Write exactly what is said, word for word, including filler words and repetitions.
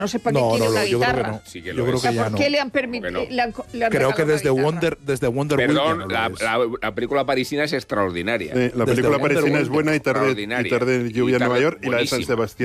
No sé para qué No, quiere no, una no, yo creo que guitarra. no. Sí que Yo lo creo es. que Ah, ya ¿Por no. qué le han permitido? ¿Cómo que no? Le han, le han Creo que regalado desde una guitarra? Wonder, desde Wonder Wheel ya Perdón, no lo la, es. la- la película parisina es extraordinaria. Eh, la Desde película Wonder parisina es Woman, buena y tarde, y extraordinaria. tarde lluvia Y en Nueva tarde York y la de San buenísima. Sebastián.